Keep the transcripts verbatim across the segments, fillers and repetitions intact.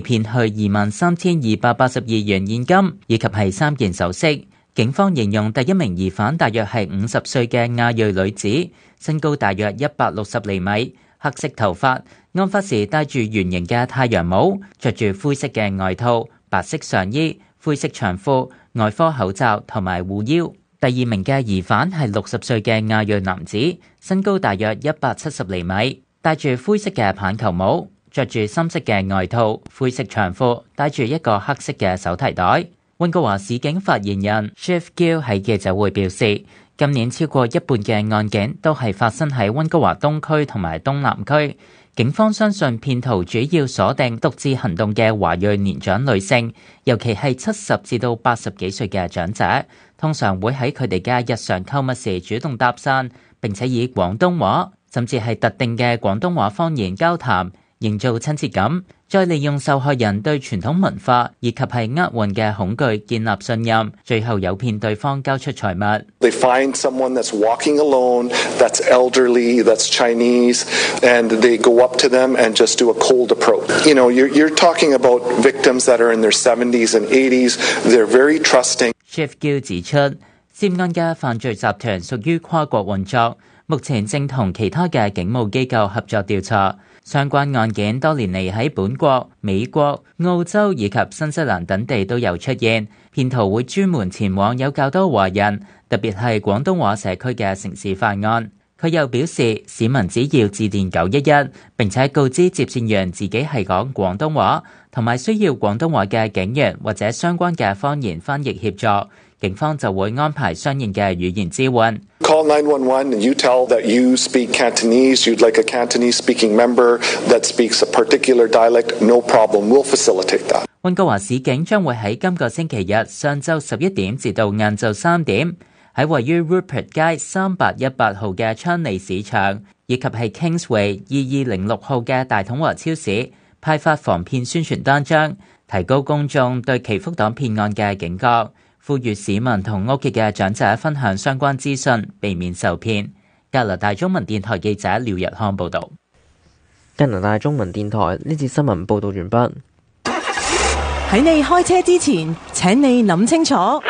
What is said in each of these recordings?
騙去二萬三千二百八十二元現金，以及係三件首飾。警方形容第一名疑犯大約係五十歲嘅亞裔女子，身高大約一百六十厘米，黑色頭髮，案發時戴住圓形嘅太陽帽，着住灰色嘅外套、白色上衣、灰色長褲、外科口罩同埋護腰。第二名嘅疑犯係六十歲嘅亞裔男子，身高大約一百七十厘米，戴住灰色嘅棒球帽，着住深色嘅外套、灰色長褲，戴住一個黑色嘅手提袋。溫哥華市警發言人 Chief Gill 喺記者會表示，今年超過一半嘅案件都係發生喺溫哥華東區同埋東南區。警方相信騙徒主要鎖定獨自行動嘅華裔年長女性，尤其係七十至到八十幾歲嘅長者，通常會喺佢哋嘅日常購物時主動搭訕，並且以廣東話甚至係特定嘅廣東話方言交談，營造親切感，再利用受害人對傳統文化以及係厄運嘅恐懼建立信任，最後誘騙對方交出財物。 They find someone that's walking alone, that's elderly, that's Chinese, and they go up to them and just do a cold approach. You know, you're, you're talking about victims that are in their seventies and eighties. They're very trusting. Chief Gill 指出，涉案嘅犯罪集團屬於跨國運作，目前正同其他嘅警務機構合作調查。相關案件多年嚟喺本國、美國、澳洲以及新西蘭等地都有出現，騙徒會專門前往有較多華人，特別係廣東話社區嘅城市犯案。佢又表示，市民只要致電九一一，並且告知接線員自己係講廣東話，同埋需要廣東話嘅警員或者相關嘅方言翻譯協助，警方就會安排相應嘅語言支援。 Call nine one one and you tell that you speak Cantonese, you'd like a Cantonese speaking member that speaks a particular dialect, no problem, we'll facilitate that. 溫哥華市警將會喺今個星期日上晝十一點至到晏晝三點，喺位於 Rupert 街三八一八號嘅昌利市場，以及係 Kingsway 二二零六號嘅大統華超市派發防騙宣傳單張，提高公眾對祈福黨騙案嘅警覺。呼籲市民同屋企嘅長者分享相關資訊，避免受騙。加拿大中文電台記者廖日康報導。 加拿大中文電台呢節新聞報導完畢。 喺你開車之前，請你諗清楚。喺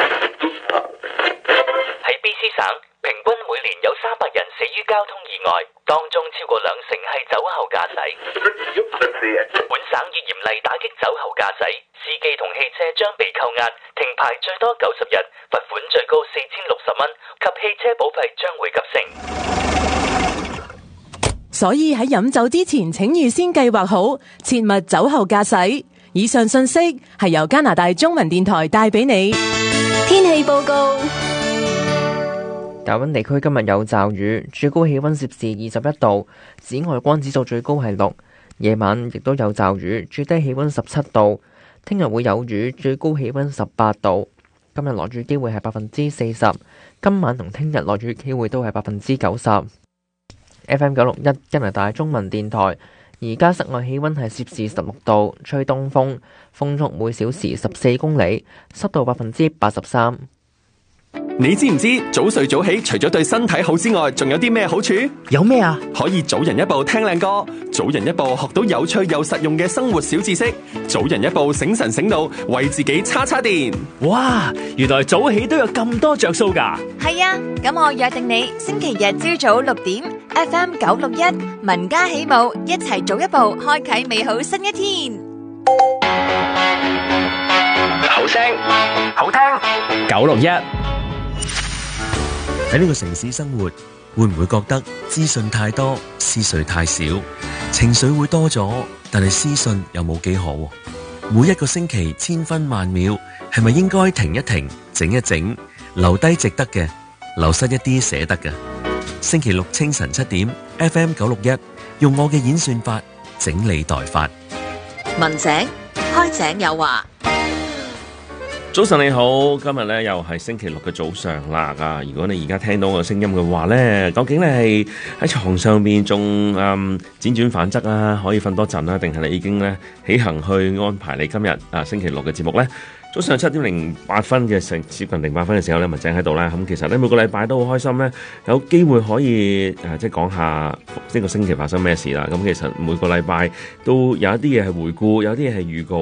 B C 省，平均每年有三百人死於交通意外，當中超過兩成係酒後駕駛。本省已嚴厲打擊酒後駕駛，司機同汽車將被扣押，停牌最多九十日，罰款最高四千六十蚊，及汽車保費將會急升。 所以喺飲酒之前，請預先計劃好，切勿酒後駕駛。以上信息係由加拿大中文電台帶俾你。 天氣報告。 大溫地區今日有驟雨，最高氣溫攝氏二十一度，紫外光指數最高係六。夜晚亦都有驟雨，最低氣溫十七度。聽日會有雨，最高氣溫十八度。今日落雨機會係百分之四十，今晚同聽日落雨機會都係百分之九十。F M 九六一加拿大中文電台，而家室外氣溫係攝氏十六度，吹東風，風速每小時十四公里，濕度百分之八十三。 你知唔知早睡早起除咗對身體好之外，仲有啲咩好處？ 有咩啊？ 可以早人一步聽靚歌，早人一步學到有趣又實用嘅生活小知識，早人一步醒神醒腦，為自己叉叉電。 哇！原來早起都有咁多着數㗎。 係啊，咁我約定你星期日朝早六點 F M 九六一文家起舞，一齊早一步開啟美好新一天。 好聲好聽九六一。 喺呢個城市生活，會唔會覺得資訊太多，思緒太少？情緒會多咗，但係思訊又冇幾好。每一個星期千分萬秒，係咪應該停一停，整一整，留低值得嘅，流失一啲捨得嘅？星期六清晨七點 F M 九六一，用我嘅演算法整理代發。 文井開井有話。 早晨你好，今日咧又係星期六嘅早上啦啊！如果你而家聽到我聲音嘅話咧，究竟你係喺床上面仲嗯輾轉反側啊，可以瞓多陣啦，定係你已經咧起行去安排你今日啊星期六嘅節目咧？早上七點零八分嘅成接近零八分嘅時候咧，文井喺度啦。咁其實咧每個禮拜都好開心咧，有機會可以誒即係講下呢個星期發生咩事啦。咁其實每個禮拜都有一啲嘢係回顧，有啲嘢係預告。